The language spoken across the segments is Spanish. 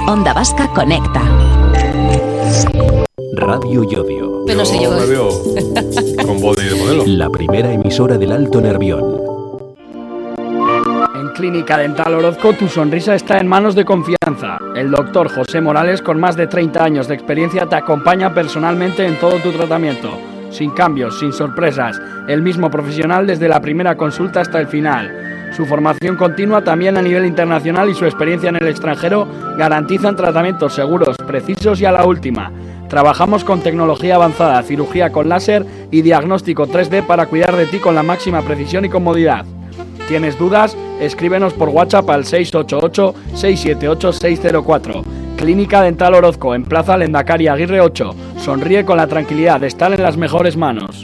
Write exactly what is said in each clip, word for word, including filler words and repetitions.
Onda Vasca conecta. Radio Llodio. Pero no sé yo. Me veo con body de modelo. La primera emisora del Alto Nervión. En Clínica Dental Orozco tu sonrisa está en manos de confianza. El doctor José Morales, con más de treinta años de experiencia, te acompaña personalmente en todo tu tratamiento. Sin cambios, sin sorpresas. El mismo profesional desde la primera consulta hasta el final. Su formación continua también a nivel internacional y su experiencia en el extranjero garantizan tratamientos seguros, precisos y a la última. Trabajamos con tecnología avanzada, cirugía con láser y diagnóstico tres D para cuidar de ti con la máxima precisión y comodidad. ¿Tienes dudas? Escríbenos por WhatsApp al seis ocho ocho, seis siete ocho, seis cero cuatro. Clínica Dental Orozco, en Plaza Lendakari Aguirre ocho. Sonríe con la tranquilidad de estar en las mejores manos.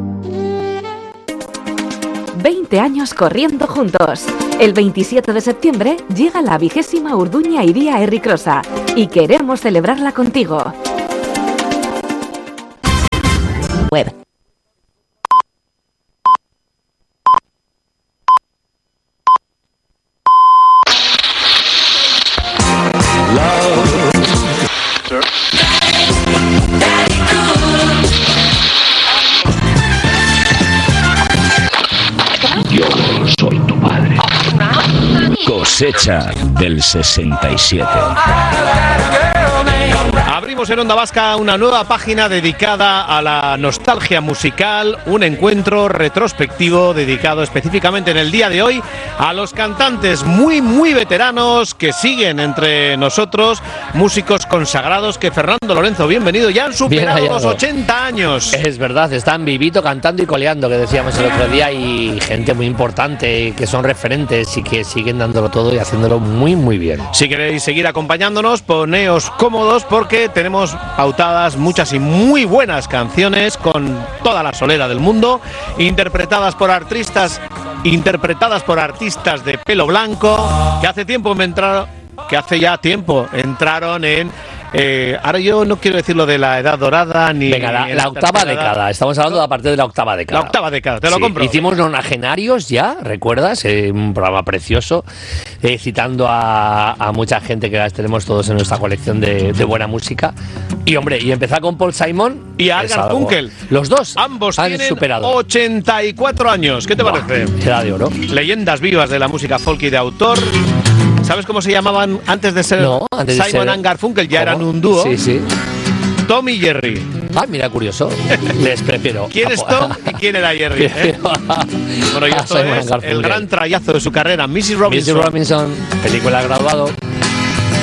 veinte años corriendo juntos. El veintisiete de septiembre llega la vigésima Urduña Iría Herricrosa y queremos celebrarla contigo. Web. Yo soy tu padre. Cosecha del sesenta y siete. Abrimos en Onda Vasca una nueva página dedicada a la nostalgia musical, un encuentro retrospectivo dedicado específicamente en el día de hoy a los cantantes muy muy veteranos que siguen entre nosotros, músicos consagrados que Fernando Lorenzo, bienvenido, ya han superado los ochenta años. Es verdad, están vivito, cantando y coleando, que decíamos el otro día, y gente muy importante que son referentes y que siguen dándolo todo y haciéndolo muy muy bien. Si queréis seguir acompañándonos, poneos cómodos porque tenemos pautadas muchas y muy buenas canciones con toda la solera del mundo, interpretadas por artistas, interpretadas por artistas de pelo blanco que hace tiempo me entraron, que hace ya tiempo entraron en Eh, ahora yo no quiero decir lo de la edad dorada ni... Venga, la, la octava década, estamos hablando de a partir de la octava década. La octava década, te lo sí, compro. Hicimos nonagenarios ya, ¿recuerdas? Eh, un programa precioso, eh, citando a, a mucha gente que las tenemos todos en nuestra colección de, de buena música. Y hombre, y empezar con Paul Simon... Y Art Garfunkel. Los dos ambos han tienen superado. ochenta y cuatro años, ¿qué te Buah, parece? Edad de oro. Leyendas vivas de la música folk y de autor. ¿Sabes cómo se llamaban antes de ser no, antes de Simon ser... and Garfunkel? Ya ¿Cómo? eran un dúo. Sí, sí. Tom y Jerry. Ah, mira, curioso. Les prefiero. ¿Quién es Tom y quién era Jerry? ¿eh? Bueno, y esto es el gran trayazo de su carrera. missus Robinson. missus Robinson, película graduado.